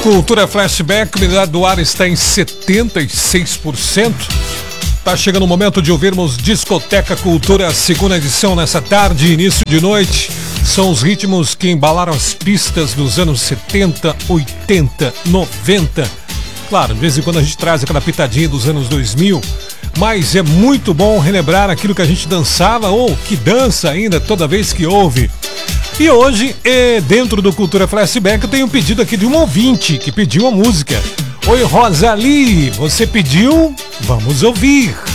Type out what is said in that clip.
Cultura Flashback, a unidade do ar está em 76%. Tá chegando o momento de ouvirmos Discoteca Cultura, segunda edição nessa tarde, início de noite. São os ritmos que embalaram as pistas dos anos 70, 80, 90. Claro, de vez em quando a gente traz aquela pitadinha dos anos 2000, mas é muito bom relembrar aquilo que a gente dançava ou que dança ainda toda vez que ouve. E hoje, dentro do Cultura Flashback, eu tenho um pedido aqui de um ouvinte que pediu a música. Oi, Rosalie, você pediu? Vamos ouvir.